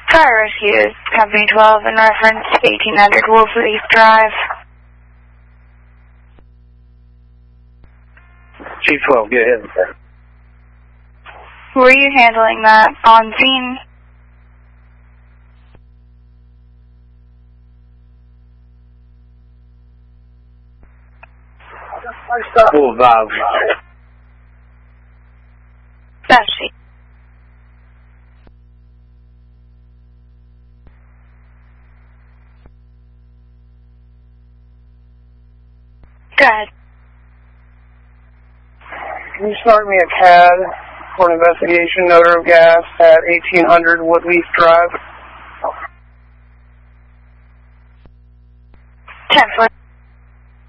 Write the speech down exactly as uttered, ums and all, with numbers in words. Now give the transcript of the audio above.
Fire rescue is Company twelve in reference to eighteen hundred Wolfleaf Drive. G twelve, go ahead, sir. Were you handling that on scene? Full valve. That's she. Go ahead. Can you start me a C A D for an investigation, odor of gas at eighteen hundred Woodleaf Drive? ten foot.